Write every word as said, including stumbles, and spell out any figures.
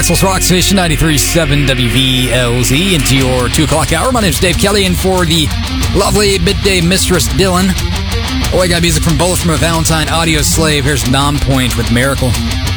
Nashville's rock station, ninety-three point seven W V L Z, into your two o'clock hour. My name's Dave Kelly, and for the lovely midday mistress, Dylan. Oh, I got music from both from a Valentine Audio Slave. Here's Nom Point with Miracle.